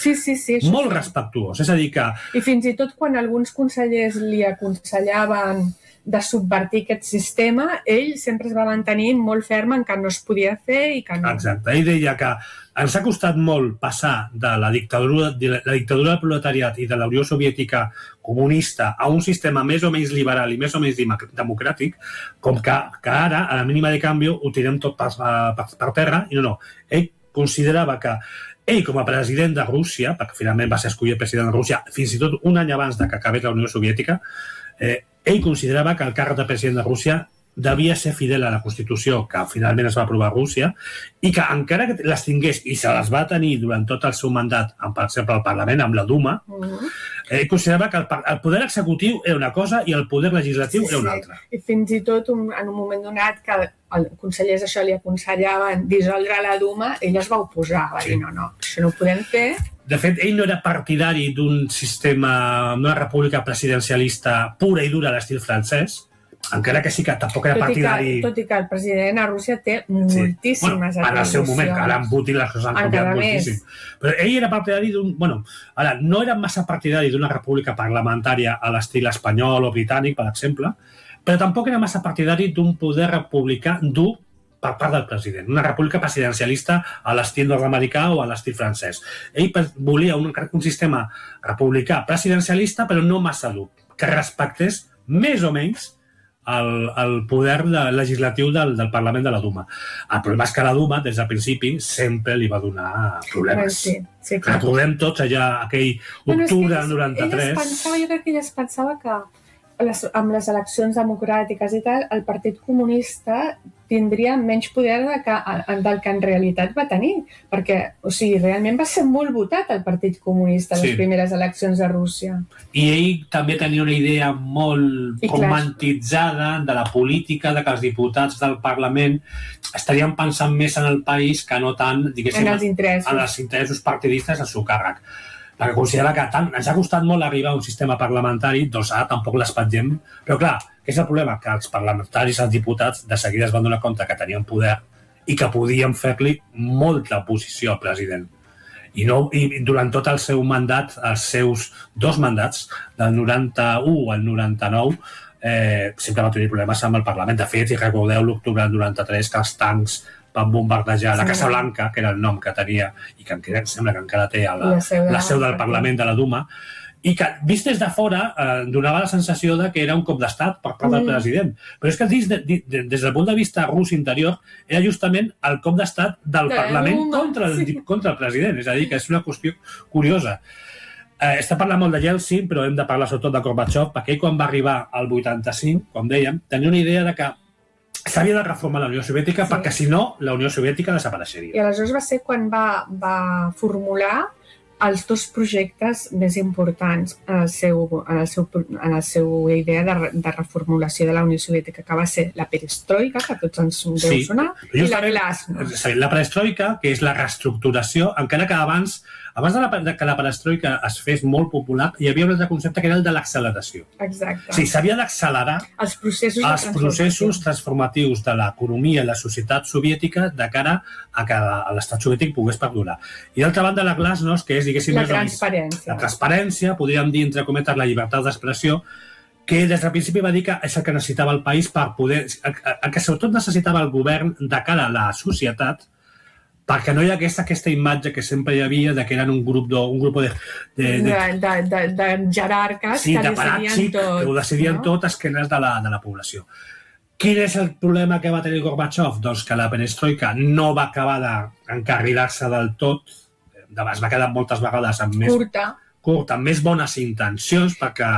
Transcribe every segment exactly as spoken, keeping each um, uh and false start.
Sí, sí, sí. Molt respectuós. És a dir que... I fins i tot quan alguns consellers li aconsellaven de subvertir aquest sistema, ell sempre es va mantenir molt ferm en que no es podia fer i que no... Exacte. Ell deia que ens ha costat molt passar de la dictadura, de la dictadura del proletariat i de la Unió Soviètica comunista a un sistema més o menys liberal i més o menys democràtic, com que, que ara, a la mínima de canvi, ho tirem tot per, per, per terra, i no, no. Ell considerava que ell, com a president de Rússia, perquè finalment va ser escollit president de Rússia, fins i tot un any abans de que acabés la Unió Soviètica, eh, ell considerava que el càrrec de president de Rússia devia ser fidel a la Constitució que finalment es va aprovar a Rússia i que encara que les tingués i se les va tenir durant tot el seu mandat, per exemple al Parlament, amb la Duma, uh-huh. ell considerava que el, el poder executiu era una cosa i el poder legislatiu sí, era una altra. I fins i tot un, en un moment donat que els consellers això li aconsellaven dissoldre la Duma, ell es va oposar, va sí. dir no, no, això no ho podem fer. De fet, ell no era partidari d'un sistema, d'una república presidencialista pura i dura a l'estil francès, encara que sí que tampoc era tot partidari... Que, tot i que el president a Rússia té moltíssimes sí. bueno, atribucions. En el seu moment, que ara en Putin les coses han canviat moltíssim. Però ell era partidari d'un... Bueno, ara, no era massa partidari d'una república parlamentària a l'estil espanyol o britànic, per exemple, però tampoc era massa partidari d'un poder republicà dur per part del president, una república presidencialista a l'estil nord-americà o a l'estil francès. Ell volia un, un sistema republicà presidencialista, però no massa dur, que respectés més o menys el, el poder de, legislatiu del, del Parlament de la Duma. El problema és que la Duma, des del principi, sempre li va donar problemes. Sí, sí, clar. Recordem tots allà aquell octubre del noranta-tres... Ell es pensava, jo crec que ell es pensava que les, amb les eleccions democràtiques i tal, el Partit Comunista tindria menys poder de que, del que en realitat va tenir, perquè, o sigui, realment va ser molt votat el Partit Comunista a les sí. primeres eleccions de Rússia. I ell també tenia una idea molt I romantitzada clar. de la política, de que els diputats del Parlament estarien pensant més en el país que no tant, diguéssim, en els interessos, en els interessos partidistes al seu càrrec. Perquè considera que tant, ens ha costat molt arribar a un sistema parlamentari, doncs ara tampoc l'espatllem. Però clar, què és el problema? Que els parlamentaris, els diputats, de seguida es van donar compte que tenien poder i que podien fer-li molta oposició al president. I, no, I durant tot el seu mandat, els seus dos mandats, del noranta-u al noranta-nou, eh, sempre va tenir problemes amb el Parlament. De fet, si recordeu l'octubre del noranta-tres, que els tancs van bombardejar la Casa Blanca, que era el nom que tenia, i que em sembla que encara té a la, la, seu de, la seu del Parlament de la Duma, i que, vist des de fora, eh, donava la sensació de que era un cop d'estat per part del mm. president. Però és que des, de, de, des del punt de vista rus interior era justament el cop d'estat del de Parlament Duma, contra, el, sí. contra el president. És a dir, que és una qüestió curiosa. Eh, està parlant molt de Yeltsin, però hem de parlar sobretot de Gorbachev, perquè ell, quan va arribar al vuitanta-cinc, com dèiem, tenia una idea de que s'havia de reformar la Unió Soviètica sí. perquè, si no, la Unió Soviètica desapareixeria. I aleshores va ser quan va, va formular els dos projectes més importants en el seu, en el seu, en el seu idea de, de reformulació de la Unió Soviètica, que va ser la perestroika, que tots ens deu sí. sonar, i la glasnost. La perestroika, que és la reestructuració, encara que abans, abans de, la, de que la perestroika es fes molt popular, hi havia un altre concepte que era el de l'acceleració. Exacte. Sí, s'havia d'accelerar els processos, els processos transformatius de l'economia i la societat soviètica de cara a que l'estat soviètic pogués perdurar. I d'altra banda, la glasnost, que és, diguéssim, la transparència. La transparència, podríem dir, entre cometes, la llibertat d'expressió, que des del principi va dir que és el que necessitava el país per poder... El, el que sobretot necessitava el govern de cara a la societat, perquè no hi hagués aquesta imatge que sempre hi havia de que eren un grup de... Un grup de, de, de, de, de, de jerarques sí, que de decidien tot. Que ho decidien no? tot a esquenes de la, de la població. Quin és el problema que va tenir Gorbachev? Doncs que la perestroika no va acabar d'encarrilar-se del tot, es va quedar moltes vegades amb més... Curta. Curta, amb més bones intencions, perquè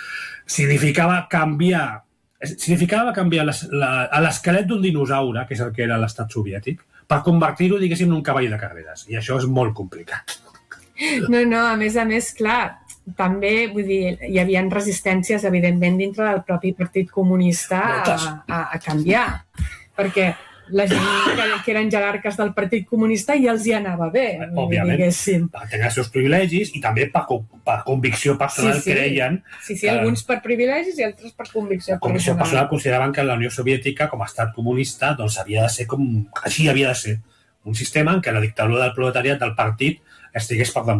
significava canviar... Significava canviar l'esquelet d'un dinosaure, que és el que era l'estat soviètic, per convertir-ho, diguéssim, en un cavall de carreres. I això és molt complicat. No, no, a més a més, clar, també, vull dir, hi havia resistències, evidentment, dintre del propi Partit Comunista a, a, a canviar. Perquè la gent que, que eren jerarques del Partit Comunista ja els hi anava bé, òbviament, diguéssim. Tenen els seus privilegis i també per, per convicció personal sí, sí. creien... Sí, sí, que, alguns per privilegis i altres per convicció personal. Convicció personal consideraven que la Unió Soviètica, com a estat comunista, doncs havia de ser com... Així havia de ser. Un sistema en què la dictadura del proletariat del partit estigués per damunt.